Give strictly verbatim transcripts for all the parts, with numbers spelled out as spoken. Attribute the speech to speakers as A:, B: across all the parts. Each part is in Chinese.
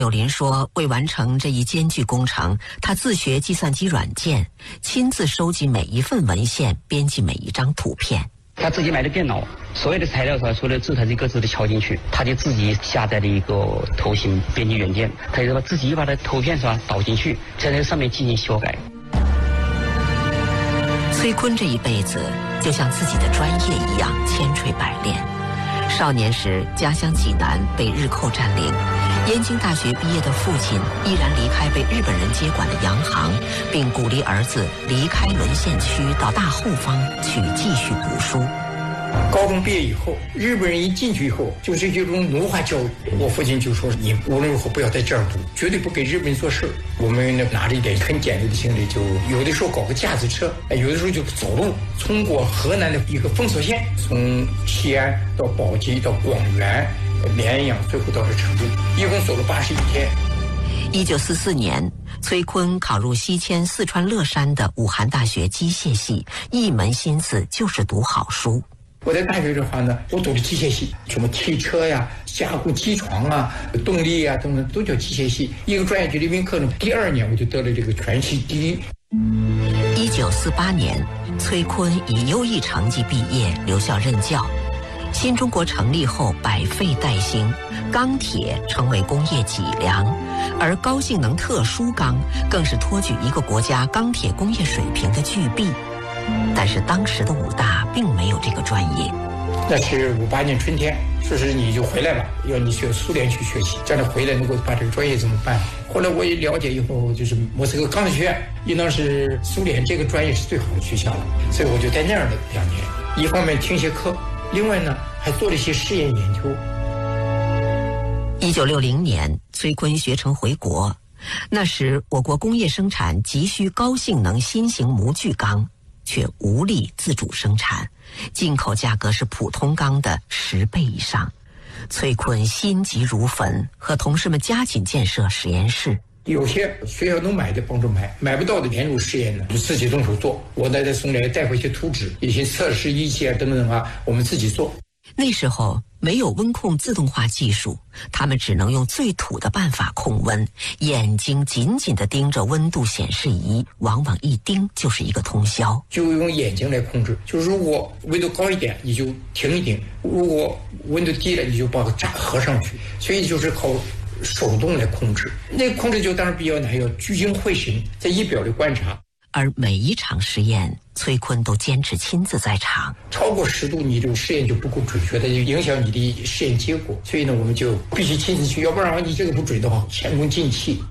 A: 柳林说，为完成这一艰巨工程，他自学计算机软件，亲自收集每一份文献，编辑每一张图片。
B: 他自己买的电脑，所有的材料是吧，所有的字他一个字都敲进去，他就自己下载了一个图形编辑软件，他就把自己把它图片是吧导进去，在那上面进行修改。
A: 崔坤这一辈子就像自己的专业一样千锤百炼。少年时家乡济南被日寇占领，燕京大学毕业的父亲毅然离开被日本人接管的洋行，并鼓励儿子离开沦陷区到大后方去继续读书。
C: 高中毕业以后，日本人一进去以后就是一种奴化教育。我父亲就说，你无论如何不要在这儿读，绝对不给日本人做事。我们呢拿着一点很简陋的行李，就有的时候搞个架子车，有的时候就走路，通过河南的一个封锁线，从西安到宝鸡到广元、绵阳，最后到了成都，一共走了八十一天。
A: 一九四四年，崔坤考入西迁四川乐山的武汉大学机械系，一门心思就是读好书。
C: 我在大学的话呢，我读的机械系，什么汽车呀、加工机床啊、动力啊等等，都叫机械系。一个专业就一门课呢，第二年我就得了这个全系第一。
A: 一九四八年，崔坤以优异成绩毕业，留校任教。新中国成立后，百废待兴，钢铁成为工业脊梁，而高性能特殊钢更是托举一个国家钢铁工业水平的巨璧。但是当时的武大并没有这个专业。
C: 那是五八年春天，说是你就回来吧，要你去苏联去学习，这样回来能够把这个专业怎么办？后来我也了解以后，就是莫斯科钢铁学院，应当是苏联这个专业是最好的学校了，所以我就在那儿了两年，一方面听些课，另外呢还做了一些试验研究。
A: 一九六零年，崔坤学成回国，那时我国工业生产急需高性能新型模具钢，却无力自主生产，进口价格是普通钢的十倍以上。崔坤心急如焚，和同事们加紧建设实验室。
C: 有些学校能买的帮助买，买不到的研究实验呢，就自己动手做。我再再送来带回一些图纸、一些测试仪器啊等等啊，我们自己做。
A: 那时候没有温控自动化技术，他们只能用最土的办法控温，眼睛紧紧地盯着温度显示仪，往往一盯就是一个通宵。
C: 就用眼睛来控制，就如果温度高一点，你就停一停；如果温度低了，你就把它闸合上去。所以就是靠手动来控制。那个控制就当然比较难，要聚精会神，在仪表里观察。
A: 而每一场实验，崔坤都坚持亲自在场。
C: 超过十度，你这个实验就不够准确的，就影响你的实验结果。所以呢，我们就必须亲自去，要不然你这个不准的话，前功尽弃。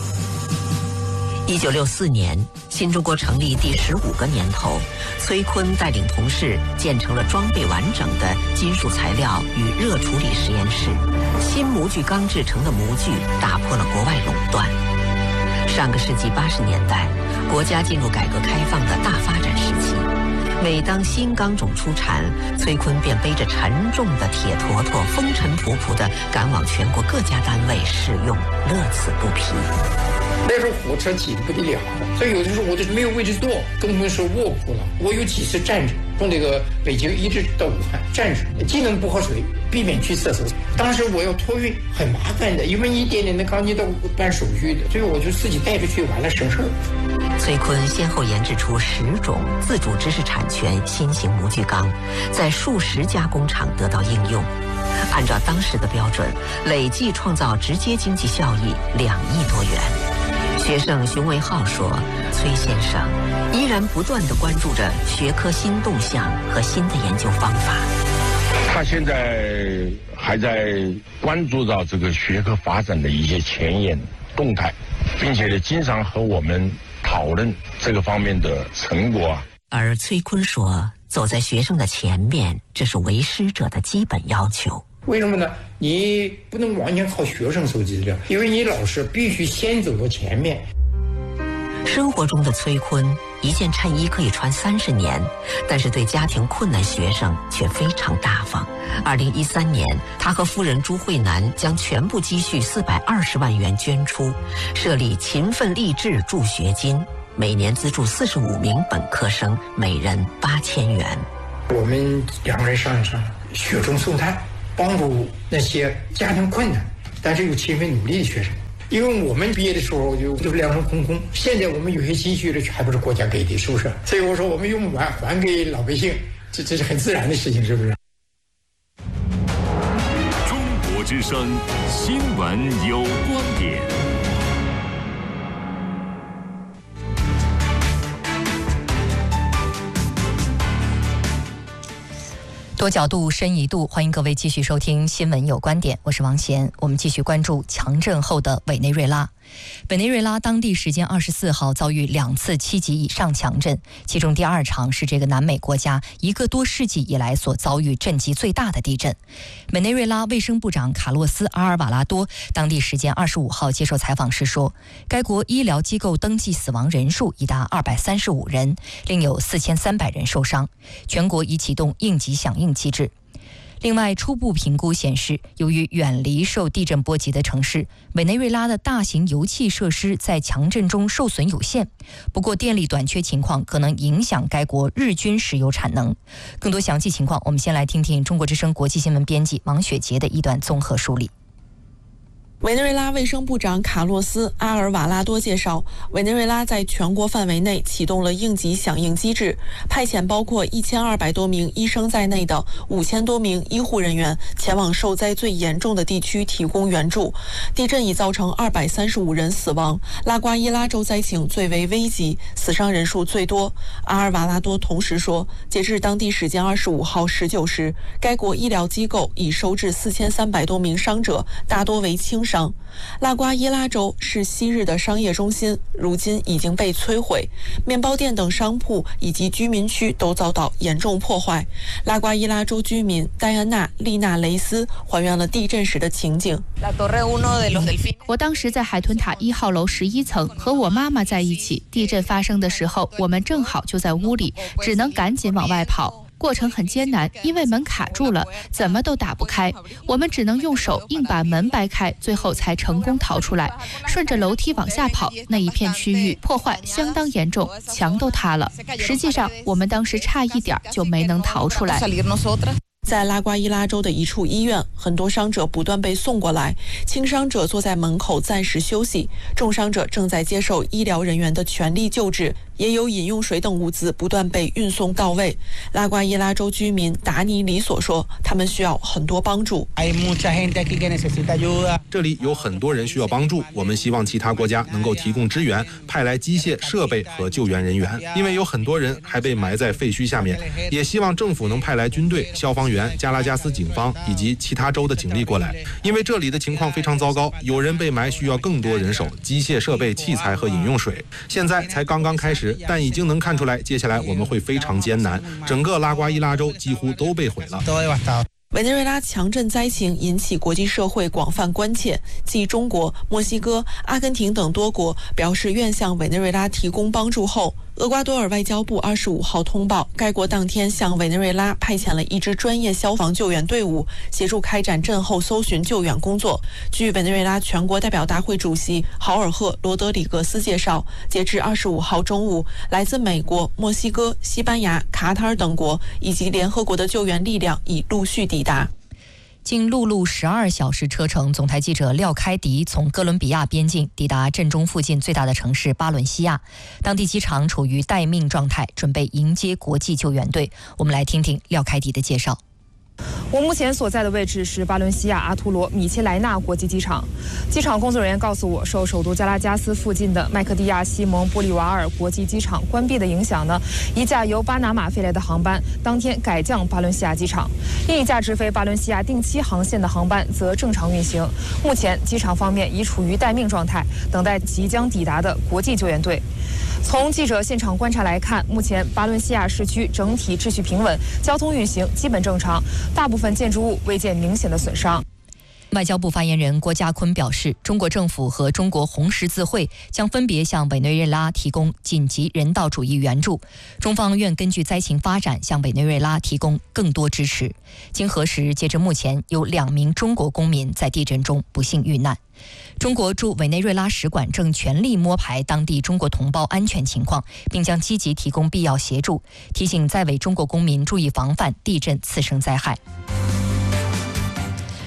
A: 一九六四年，新中国成立第十五个年头，崔坤带领同事建成了装备完整的金属材料与热处理实验室。新模具钢制成的模具打破了国外垄断。上个世纪八十年代，国家进入改革开放的大发展时期，每当新钢种出产，崔坤便背着沉重的铁坨坨，风尘仆仆地赶往全国各家单位试用，乐此不疲。
C: 那时候火车挤得不得了，所以有的时候我就是没有位置坐，更不能说卧铺了。我有几次站着，从这个北京一直到武汉站着，既能不喝水，避免去厕所。当时我要托运很麻烦的，因为一点点的钢筋都办手续的，所以我就自己带着去，完了省事儿。
A: 崔坤先后研制出十种自主知识产权新型模具钢，在数十家工厂得到应用。按照当时的标准，累计创造直接经济效益两亿多元。学生熊维浩说，崔先生依然不断地关注着学科新动向和新的研究方法。
D: 他现在还在关注到这个学科发展的一些前沿动态，并且呢，经常和我们讨论这个方面的成果啊。
A: 而崔坤说，走在学生的前面，这是为师者的基本要求。
C: 为什么呢？你不能完全靠学生收集资料，因为你老师必须先走到前面。
A: 生活中的崔坤，一件衬衣可以穿三十年，但是对家庭困难学生却非常大方。二零一三年，他和夫人朱慧楠将全部积蓄四百二十万元捐出，设立勤奋励志助学金，每年资助四十五名本科生，每人八千元。
C: 我们两个人商量商量，雪中送炭，帮助那些家庭困难但是有勤奋努力的学生。因为我们毕业的时候就就两手空空，现在我们有些积蓄的还不是国家给的，是不是？所以我说我们用不完还给老百姓，这这是很自然的事情，是不是？
E: 中国之声新闻有观点。
F: 多角度深一度，欢迎各位继续收听新闻有观点，我是王贤。我们继续关注强震后的委内瑞拉。委内瑞拉当地时间二十四号遭遇两次七级以上强震，其中第二场是这个南美国家一个多世纪以来所遭遇震级最大的地震。委内瑞拉卫生部长卡洛斯·阿尔瓦拉多当地时间二十五号接受采访时说，该国医疗机构登记死亡人数已达二百三十五人，另有四千三百人受伤，全国已启动应急响应机制。另外，初步评估显示，由于远离受地震波及的城市，委内瑞拉的大型油气设施在强震中受损有限。不过，电力短缺情况可能影响该国日均石油产能。更多详细情况，我们先来听听中国之声国际新闻编辑王雪杰的一段综合梳理。
G: 委内瑞拉卫生部长卡洛斯·阿尔瓦拉多介绍，委内瑞拉在全国范围内启动了应急响应机制，派遣包括一千二百多名医生在内的五千多名医护人员前往受灾最严重的地区提供援助。地震已造成二百三十五人死亡，拉瓜伊拉州灾情最为危急，死伤人数最多。阿尔瓦拉多同时说，截至当地时间二十五号十九时，该国医疗机构已收治四千三百多名伤者，大多为轻伤。拉瓜伊拉州是昔日的商业中心，如今已经被摧毁，面包店等商铺以及居民区都遭到严重破坏。拉瓜伊拉州居民戴安娜·丽娜雷斯还原了地震时的情景。
H: 我当时在海豚塔一号楼十一层，和我妈妈在一起。地震发生的时候，我们正好就在屋里，只能赶紧往外跑。过程很艰难，因为门卡住了，怎么都打不开，我们只能用手硬把门掰开，最后才成功逃出来。顺着楼梯往下跑，那一片区域破坏相当严重，墙都塌了。实际上，我们当时差一点就没能逃出来。
G: 在拉瓜伊拉州的一处医院，很多伤者不断被送过来，轻伤者坐在门口暂时休息，重伤者正在接受医疗人员的全力救治，也有饮用水等物资不断被运送到位。拉瓜伊拉州居民达尼里索说，他们需要很多帮助。
I: 这里有很多人需要帮助，我们希望其他国家能够提供支援，派来机械设备和救援人员，因为有很多人还被埋在废墟下面。也希望政府能派来军队、消防员、加拉加斯警方以及其他州的警力过来，因为这里的情况非常糟糕，有人被埋，需要更多人手、机械设备、器材和饮用水。现在才刚刚开始，但已经能看出来，接下来我们会非常艰难。整个拉瓜伊拉州几乎都被毁了。
G: 委内瑞拉强震灾情引起国际社会广泛关切，继中国、墨西哥、阿根廷等多国表示愿向委内瑞拉提供帮助后，厄瓜多尔外交部二十五号通报，该国当天向委内瑞拉派遣了一支专业消防救援队伍，协助开展震后搜寻救援工作。据委内瑞拉全国代表大会主席豪尔赫·罗德里格斯介绍，截至二十五号中午，来自美国、墨西哥、西班牙、卡塔尔等国以及联合国的救援力量已陆续抵达。
F: 经陆路十二小时车程，总台记者廖开迪从哥伦比亚边境抵达震中附近最大的城市巴伦西亚，当地机场处于待命状态，准备迎接国际救援队。我们来听听廖开迪的介绍。
J: 我目前所在的位置是巴伦西亚阿图罗米切莱纳国际机场。机场工作人员告诉我，受首都加拉加斯附近的麦克蒂亚西蒙布里瓦尔国际机场关闭的影响呢，一架由巴拿马飞来的航班当天改降巴伦西亚机场，另一架直飞巴伦西亚定期航线的航班则正常运行。目前机场方面已处于待命状态，等待即将抵达的国际救援队。从记者现场观察来看，目前巴伦西亚市区整体秩序平稳，交通运行基本正常，大部分建筑物未见明显的损伤。
F: 外交部发言人郭家坤表示，中国政府和中国红十字会将分别向委内瑞拉提供紧急人道主义援助，中方愿根据灾情发展向委内瑞拉提供更多支持。经核实，截至目前有两名中国公民在地震中不幸遇难。中国驻委内瑞拉使馆正全力摸排当地中国同胞安全情况，并将积极提供必要协助，提醒在委中国公民注意防范地震次生灾害。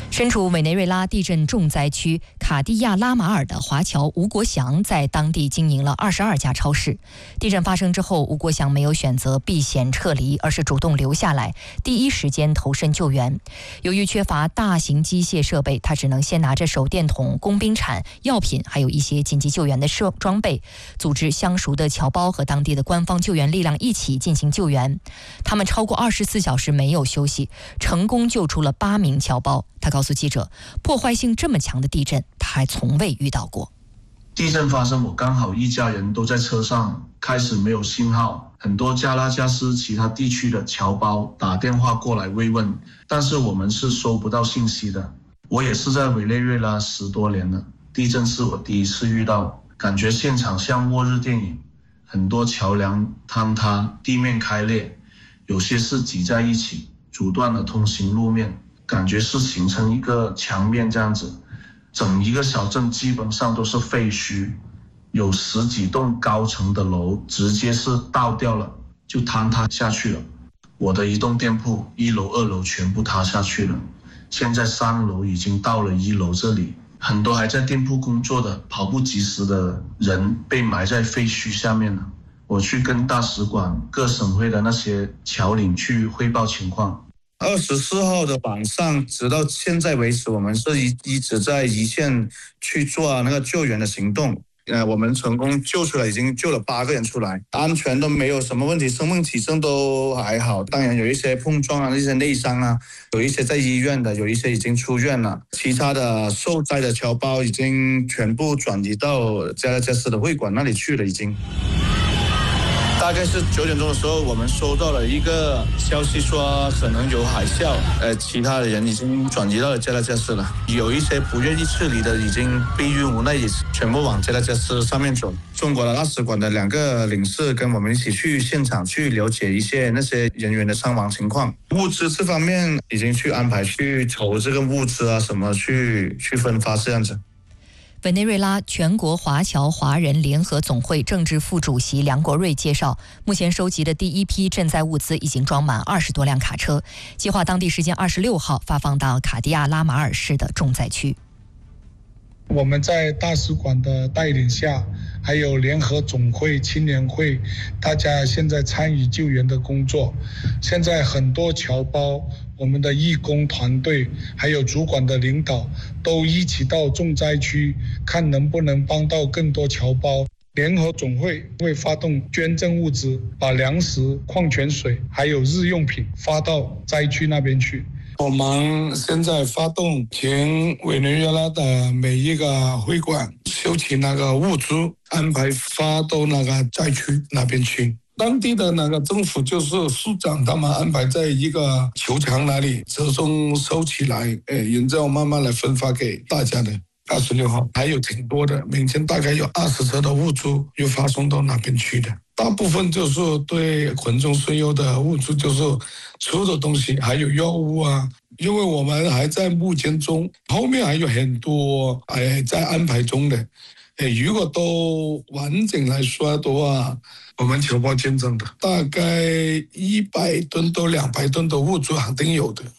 F: 身处委内瑞拉地震重灾区卡地亚拉马尔的华侨吴国祥在当地经营了二十二家超市。地震发生之后，吴国祥没有选择避险撤离，而是主动留下来，第一时间投身救援。由于缺乏大型机械设备，他只能先拿着手电筒、工兵铲、药品，还有一些紧急救援的设装备，组织相熟的侨胞和当地的官方救援力量一起进行救援。他们超过二十四小时没有休息，成功救出了八名侨胞。他告诉记者，破坏性这么强的地震他还从未遇到过。
K: 地震发生，我刚好一家人都在车上，开始没有信号，很多加拉加斯其他地区的侨胞打电话过来慰问，但是我们是收不到信息的。我也是在委内瑞拉十多年了，地震是我第一次遇到，感觉现场像末日电影，很多桥梁坍塌，地面开裂，有些是挤在一起，阻断了通行路面，感觉是形成一个墙面这样子。整一个小镇基本上都是废墟，有十几栋高层的楼直接是倒掉了，就坍塌下去了。我的一栋店铺一楼二楼全部塌下去了，现在三楼已经到了一楼这里，很多还在店铺工作的跑不及时的人被埋在废墟下面了。我去跟大使馆各省会的那些侨领去汇报情况。
L: 二十四号的晚上，直到现在为止，我们是一一直在一线去做那个救援的行动。呃，我们成功救出来，已经救了八个人出来，安全都没有什么问题，生命体征都还好。当然有一些碰撞啊，一些内伤啊，有一些在医院的，有一些已经出院了。其他的受灾的侨胞已经全部转移到加拉加斯的会馆那里去了，已经。大概是九点钟的时候，我们收到了一个消息说可能有海啸，呃，其他的人已经转移到了加拉加斯了。有一些不愿意撤离的，已经逼于无奈，也全部往加拉加斯上面走。中国的大使馆的两个领事跟我们一起去现场去了解一些那些人员的伤亡情况。物资这方面已经去安排去筹这个物资啊，什么去去分发这样子。
F: 委内瑞拉全国华侨华人联合总会政治副主席梁国瑞介绍，目前收集的第一批赈灾物资已经装满二十多辆卡车，计划当地时间二十六号发放到卡地亚拉马尔市的重灾区。
M: 我们在大使馆的带领下，还有联合总会、青年会，大家现在参与救援的工作。现在很多侨胞，我们的义工团队，还有主管的领导，都一起到重灾区，看能不能帮到更多侨胞。联合总会会发动捐赠物资，把粮食、矿泉水还有日用品发到灾区那边去。我们现在发动全委内瑞拉的每一个会馆收集那个物资，安排发到那个灾区那边去。当地的那个政府就是市长，他们安排在一个球场那里集中收起来，哎，然后慢慢来分发给大家的。二十六号还有挺多的，明天大概有二十车的物资又发送到那边去的。大部分就是对群众需要的物资，就是吃的东西，还有药物啊。因为我们还在募捐中，后面还有很多哎在安排中的。哎，如果都完整来说的话，我们侨胞捐赠的大概一百吨到两百吨的物资肯定有的。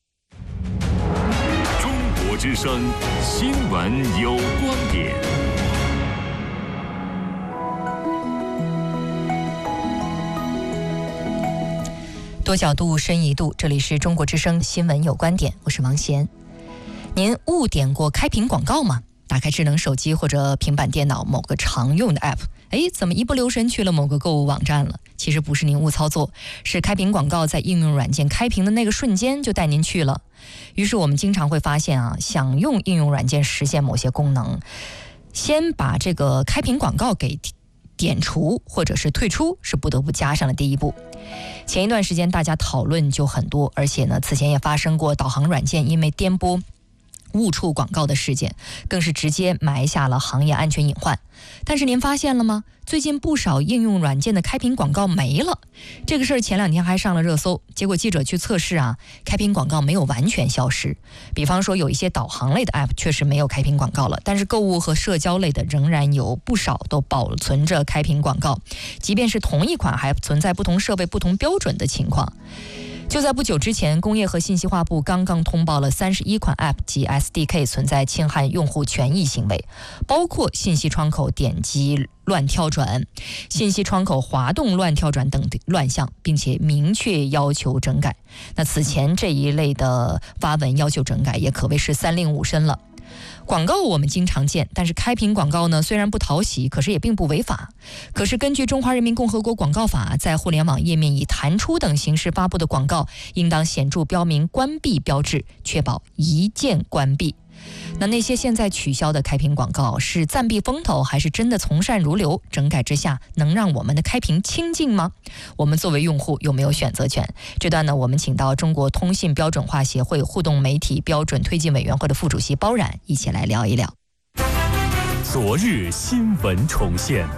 E: 中国之声新闻有观点。
F: 多角度，深一度，这里是中国之声新闻有观点，我是王贤。您误点过开屏广告吗？打开智能手机或者平板电脑某个常用的 app， 哎，怎么一不留神去了某个购物网站了？其实不是您误操作，是开屏广告在应用软件开屏的那个瞬间就带您去了。于是我们经常会发现啊，想用应用软件实现某些功能，先把这个开屏广告给点除或者是退出，是不得不加上的第一步。前一段时间大家讨论就很多，而且呢，此前也发生过导航软件因为颠簸误触广告的事件，更是直接埋下了行业安全隐患。但是您发现了吗？最近不少应用软件的开屏广告没了，这个事儿前两天还上了热搜。结果记者去测试啊，开屏广告没有完全消失。比方说有一些导航类的 app 确实没有开屏广告了，但是购物和社交类的仍然有不少都保存着开屏广告，即便是同一款还存在不同设备不同标准的情况。 就在不久之前，工业和信息化部刚刚通报了三十一款 App 及 S D K 存在侵害用户权益行为，包括信息窗口点击乱跳转、信息窗口滑动乱跳转等乱象，并且明确要求整改。那此前这一类的发文要求整改也可谓是三令五申了。广告我们经常见，但是开屏广告呢，虽然不讨喜，可是也并不违法。可是根据中华人民共和国广告法，在互联网页面以弹出等形式发布的广告，应当显著标明关闭标志，确保一键关闭。那那些现在取消的开屏广告是暂避风头，还是真的从善如流？整改之下能让我们的开屏清净吗？我们作为用户有没有选择权？这段呢，我们请到中国通信标准化协会互动媒体标准推进委员会的副主席包冉一起来聊一聊。
E: 昨日新闻重现。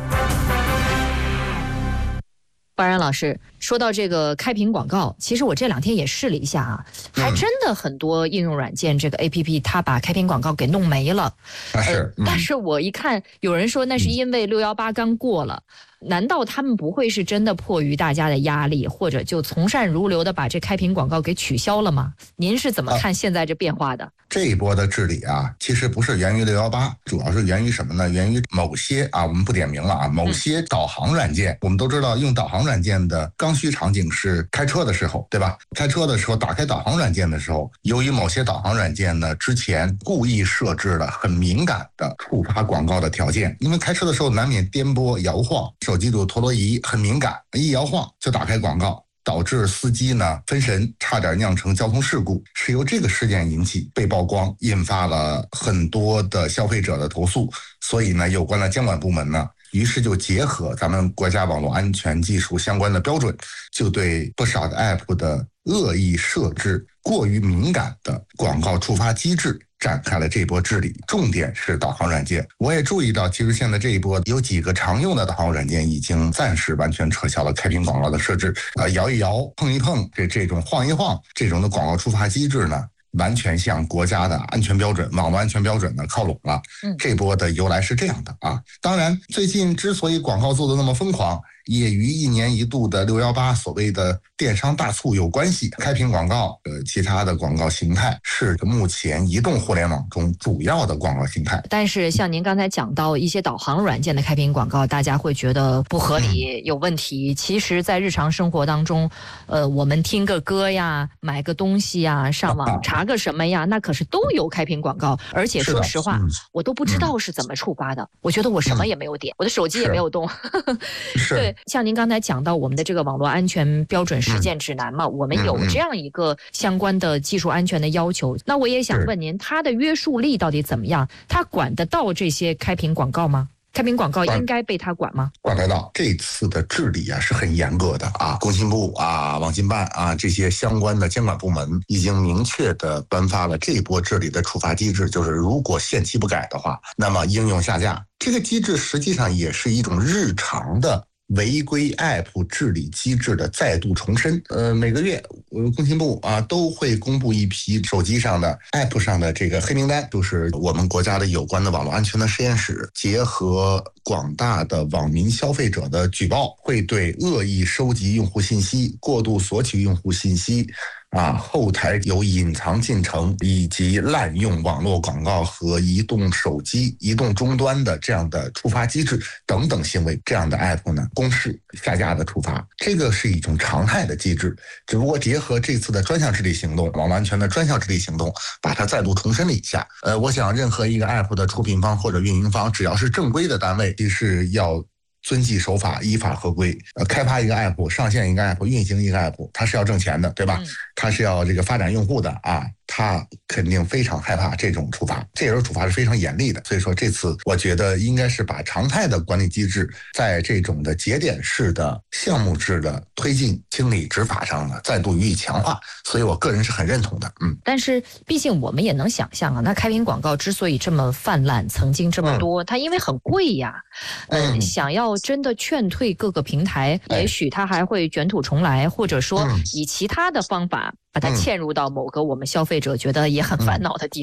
F: 包冉老师，说到这个开屏广告，其实我这两天也试了一下啊，还真的很多应用软件这个 A P P 它把开屏广告给弄没了。
N: 啊是、
F: 呃，但是我一看有人说那是因为六一八刚过了。难道他们不会是真的迫于大家的压力，或者就从善如流的把这开屏广告给取消了吗？您是怎么看现在这变化的？啊、
N: 这一波的治理啊，其实不是源于六一八，主要是源于什么呢？源于某些啊，我们不点名了啊，某些导航软件。嗯、我们都知道，用导航软件的刚需场景是开车的时候，对吧？开车的时候，打开导航软件的时候，由于某些导航软件呢，之前故意设置了很敏感的触发广告的条件，因为开车的时候难免颠簸摇晃。手机的陀螺仪很敏感，一摇晃就打开广告，导致司机呢分神，差点酿成交通事故。是由这个事件引起被曝光，引发了很多的消费者的投诉。所以呢，有关的监管部门呢，于是就结合咱们国家网络安全技术相关的标准，就对不少的 App 的恶意设置、过于敏感的广告触发机制展开了这波治理，重点是导航软件。我也注意到，其实现在这一波有几个常用的导航软件已经暂时完全撤销了开屏广告的设置，呃，摇一摇、碰一碰，这这种晃一晃这种的广告触发机制呢，完全向国家的安全标准、网络安全标准呢靠拢了。这波的由来是这样的啊。当然，最近之所以广告做得那么疯狂，也与一年一度的六一八所谓的电商大促有关系。开屏广告，呃，其他的广告形态是目前移动互联网中主要的广告形态。
F: 但是像您刚才讲到一些导航软件的开屏广告，大家会觉得不合理、嗯、有问题。其实在日常生活当中，呃，我们听个歌呀，买个东西呀，上网查个什么呀，啊、那可是都有开屏广告。而且说实话、嗯、我都不知道是怎么触发的、嗯、我觉得我什么也没有点、嗯、我的手机也没有动。
N: 是
F: 对，像您刚才讲到我们的这个网络安全标准实践指南嘛、嗯、我们有这样一个相关的技术安全的要求、嗯、那我也想问您，它的约束力到底怎么样？它管得到这些开屏广告吗？开屏广告应该被它管吗？
N: 管得到。这次的治理啊是很严格的啊，工信部啊、网信办啊这些相关的监管部门已经明确的颁发了这波治理的处罚机制，就是如果限期不改的话，那么应用下架。这个机制实际上也是一种日常的违规 App 治理机制的再度重申。呃，每个月呃工信部啊都会公布一批手机上的 App 上的这个黑名单，就是我们国家的有关的网络安全的实验室结合广大的网民消费者的举报，会对恶意收集用户信息、过度索取用户信息啊，后台有隐藏进程以及滥用网络广告和移动手机、移动终端的这样的触发机制等等行为，这样的 App 呢，公示下架的处罚，这个是一种常态的机制。只不过结合这次的专项治理行动，网络安全的专项治理行动，把它再度重申了一下。呃，我想任何一个 App 的出品方或者运营方，只要是正规的单位，其实要遵纪守法，依法合规。呃，开发一个 app， 上线一个 app， 运行一个 app， 它是要挣钱的，对吧？它是要这个发展用户的啊，它肯定非常害怕这种处罚，这种处罚是非常严厉的。所以说这次我觉得应该是把常态的管理机制在这种的节点式的项目制的推进清理执法上呢再度予以强化，所以我个人是很认同的。嗯，
F: 但是毕竟我们也能想象啊，那开屏广告之所以这么泛滥，曾经这么多，嗯、它因为很贵呀，嗯、呃，想要真的劝退各个平台，也许它还会卷土重来，或者说以其他的方法把它嵌入到某个我们消费者觉得也很烦恼的地方。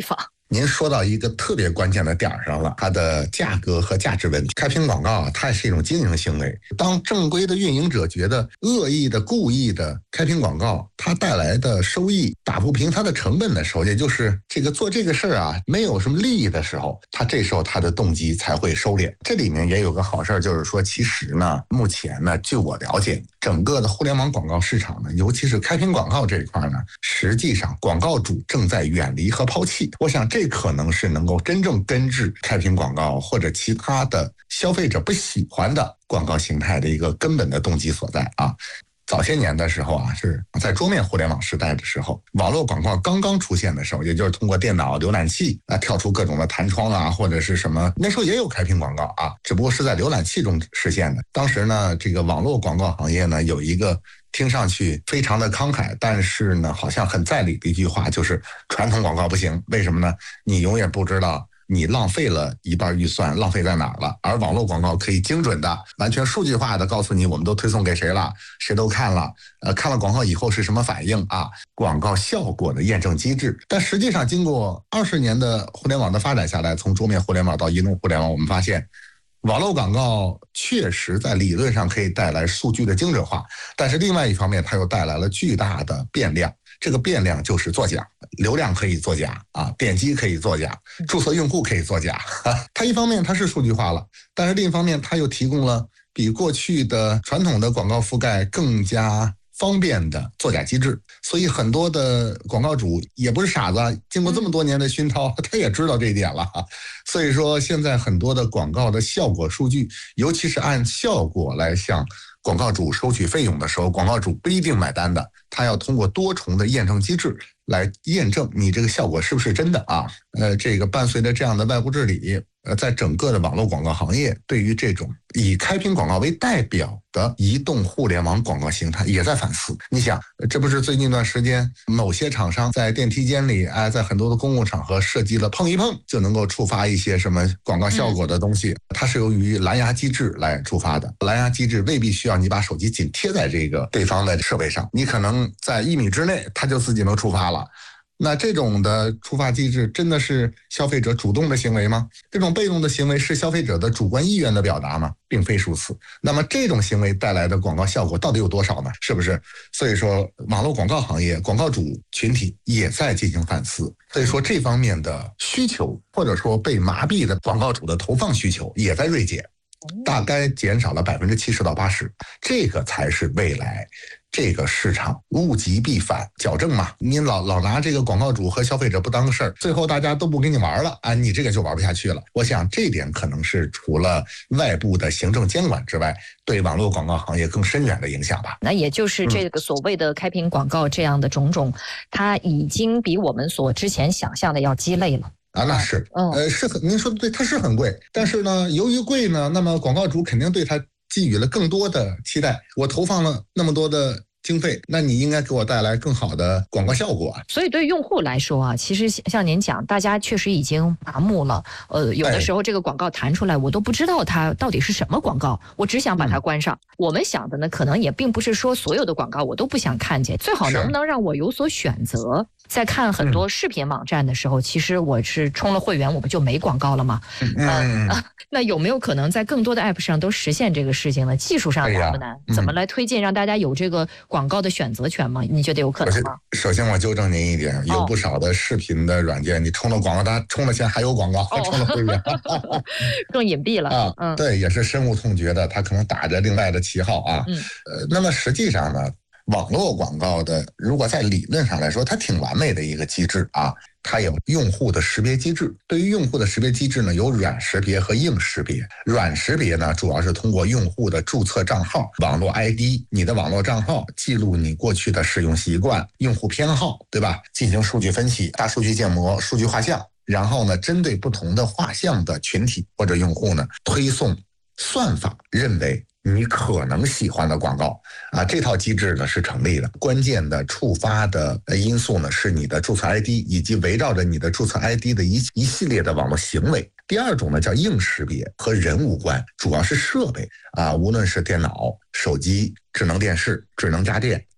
N: 您说到一个特别关键的点上了，它的价格和价值问题。开屏广告啊，它是一种经营行为。当正规的运营者觉得恶意的、故意的开屏广告，它带来的收益打不平它的成本的时候，也就是这个做这个事儿啊没有什么利益的时候，它这时候它的动机才会收敛。这里面也有个好事儿，就是说，其实呢，目前呢，据我了解，整个的互联网广告市场呢，尤其是开屏广告这一块呢，实际上广告主正在远离和抛弃。我想这可能是能够真正根治开屏广告或者其他的消费者不喜欢的广告形态的一个根本的动机所在啊。早些年的时候啊，是在桌面互联网时代的时候，网络广告刚刚出现的时候，也就是通过电脑浏览器啊跳出各种的弹窗啊，或者是什么，那时候也有开屏广告啊，只不过是在浏览器中实现的。当时呢，这个网络广告行业呢有一个听上去非常的慷慨，但是呢好像很在理的一句话，就是传统广告不行。为什么呢？你永远不知道你浪费了一半预算，浪费在哪儿了？而网络广告可以精准的、完全数据化的告诉你，我们都推送给谁了，谁都看了，呃，看了广告以后是什么反应啊？广告效果的验证机制。但实际上，经过二十年的互联网的发展下来，从桌面互联网到移动互联网，我们发现，网络广告确实在理论上可以带来数据的精准化，但是另外一方面，它又带来了巨大的变量。这个变量就是作假，流量可以作假啊，点击可以作假，注册用户可以作假。它一方面它是数据化了，但是另一方面它又提供了比过去的传统的广告覆盖更加方便的作假机制。所以很多的广告主也不是傻子，经过这么多年的熏陶，他也知道这一点了。所以说现在很多的广告的效果数据，尤其是按效果来向广告主收取费用的时候，广告主不一定买单的，他要通过多重的验证机制来验证你这个效果是不是真的啊。呃，这个伴随着这样的外部治理，呃，在整个的网络广告行业，对于这种以开屏广告为代表的移动互联网广告形态也在反思。你想，这不是最近一段时间某些厂商在电梯间里，哎，在很多的公共场合设计了碰一碰就能够触发一些什么广告效果的东西，它是由于蓝牙机制来触发的。蓝牙机制未必需要你把手机紧贴在这个对方的设备上，你可能在一米之内，它就自己能触发了。那这种的触发机制真的是消费者主动的行为吗？这种被动的行为是消费者的主观意愿的表达吗？并非如此。那么这种行为带来的广告效果到底有多少呢？是不是？所以说网络广告行业广告主群体也在进行反思。所以说这方面的需求，或者说被麻痹的广告主的投放需求也在锐减，大概减少了百分之七十到八十，这个才是未来这个市场物极必反，矫正嘛。你老老拿这个广告主和消费者不当个事儿，最后大家都不跟你玩了啊，你这个就玩不下去了。我想这点可能是除了外部的行政监管之外，对网络广告行业更深远的影响吧。
F: 那也就是这个所谓的开屏广告这样的种种，嗯、它已经比我们所之前想象的要鸡肋了。
N: 啊，那是，
F: 嗯、
N: 呃，是很，您说的对，它是很贵，但是呢，由于贵呢，那么广告主肯定对它寄予了更多的期待。我投放了那么多的经费，那你应该给我带来更好的广告效果。
F: 所以对用户来说啊，其实像您讲，大家确实已经麻木了。呃，有的时候这个广告弹出来，我都不知道它到底是什么广告，我只想把它关上。嗯、我们想的呢，可能也并不是说所有的广告我都不想看见，最好能不能让我有所选择。在看很多视频网站的时候，嗯、其实我是充了会员，我不就没广告了吗？嗯、呃啊，那有没有可能在更多的 app 上都实现这个事情呢？技术上难不难？嗯、怎么来推荐让大家有这个广告的选择权吗？你觉得有可能吗？
N: 首先我纠正您一点，有不少的视频的软件，哦、你充了广告，它充了钱还有广告，还充了会员，
F: 哦、更隐蔽了啊。
N: 嗯，对，也是深恶痛绝的，它可能打着另外的旗号啊。嗯，呃，那么实际上呢？网络广告的，如果在理论上来说，它挺完美的一个机制啊，它有用户的识别机制。对于用户的识别机制呢，有软识别和硬识别。软识别呢，主要是通过用户的注册账号、网络 I D、你的网络账号，记录你过去的使用习惯、用户偏好，对吧？进行数据分析、大数据建模、数据画像，然后呢，针对不同的画像的群体或者用户呢，推送算法认为你可能喜欢的广告啊，这套机制呢是成立的。关键的触发的因素呢是你的注册 I D 以及围绕着你的注册 I D 的一一系列的网络行为。第二种呢叫硬识别，和人无关，主要是设备啊，无论是电脑、手机、智能电视、智能家电。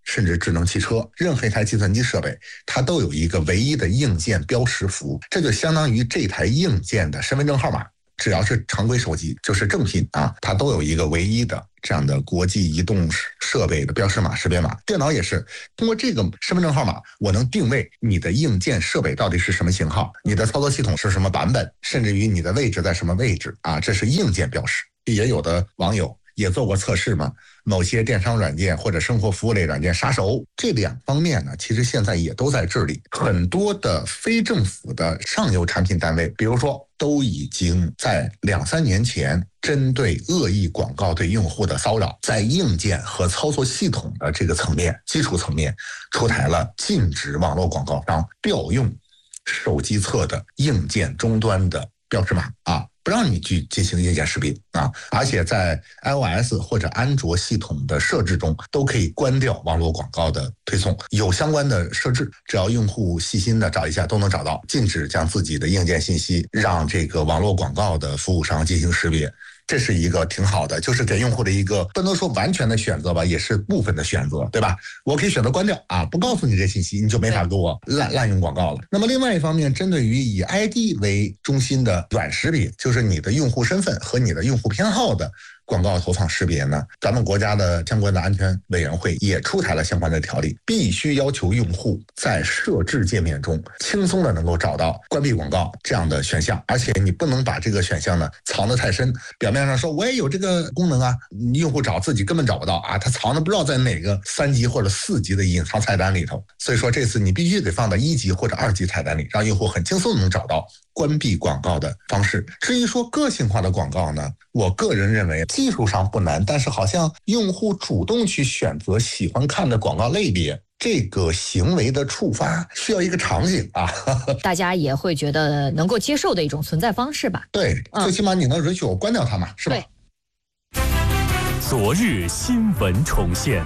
N: 甚至智能汽车，任何一台计算机设备，它都有一个唯一的硬件标识符，这就相当于这台硬件的身份证号码。只要是常规手机，就是正品啊，它都有一个唯一的这样的国际移动设备的标识码、识别码。电脑也是通过这个身份证号码，我能定位你的硬件设备到底是什么型号，你的操作系统是什么版本，甚至于你的位置在什么位置啊，这是硬件标识。也有的网友也做过测试嘛，某些电商软件或者生活服务类软件杀熟，这两方面呢，其实现在也都在治理。很多的非政府的上游产品单位，比如说都已经在两三年前针对恶意广告对用户的骚扰，在硬件和操作系统的这个层面、基础层面出台了禁止网络广告商调用手机侧的硬件终端的标识码啊，不让你去进行硬件识别啊，而且在 iOS 或者安卓系统的设置中都可以关掉网络广告的推送，有相关的设置，只要用户细心的找一下都能找到。禁止将自己的硬件信息让这个网络广告的服务商进行识别，这是一个挺好的，就是给用户的一个不能说完全的选择吧，也是部分的选择，对吧？我可以选择关掉啊，不告诉你这信息，你就没法给我滥滥用广告了。那么另外一方面，针对于以 I D 为中心的软识别，就是你的用户身份和你的用户偏好的广告投放识别呢，咱们国家的相关的安全委员会也出台了相关的条例，必须要求用户在设置界面中轻松的能够找到关闭广告这样的选项，而且你不能把这个选项呢藏得太深，表面上说我也有这个功能啊，用户找自己根本找不到啊，他藏的不知道在哪个三级或者四级的隐藏菜单里头，所以说这次你必须得放在一级或者二级菜单里，让用户很轻松的能找到关闭广告的方式。至于说个性化的广告呢，我个人认为技术上不难，但是好像用户主动去选择喜欢看的广告类别，这个行为的触发需要一个场景啊，
O: 大家也会觉得能够接受的一种存在方式吧。
N: 对，最起码你能允许我关掉它嘛，是吧？
O: 对。
E: 昨日新闻重现。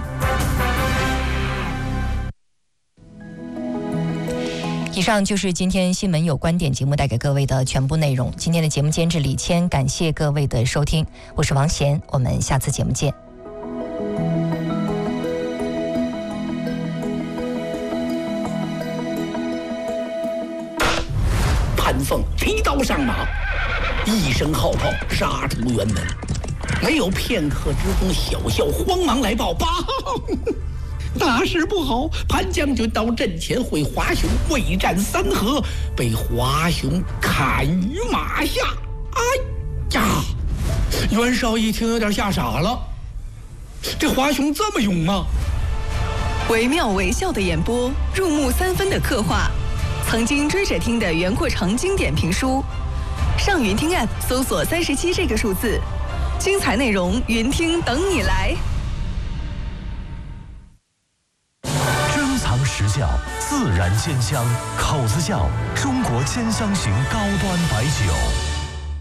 F: 以上就是今天新闻有观点节目带给各位的全部内容。今天的节目监制李谦，感谢各位的收听，我是王贤，我们下次节目见。
P: 潘凤提刀上马，一声号炮杀出辕门，没有片刻之功，小校慌忙来报：报，大事不好！潘将军到阵前会华雄未战三合，被华雄砍于马下。哎呀！袁绍一听有点吓傻了，这华雄这么勇吗？
Q: 惟妙惟肖的演播，入木三分的刻画，曾经追着听的袁阔成经典评书。上云听 App 搜索三十七这个数字，精彩内容云听等你来。
R: 珍藏实窖，自然鲜香，口子窖，中国煎香型高端白酒。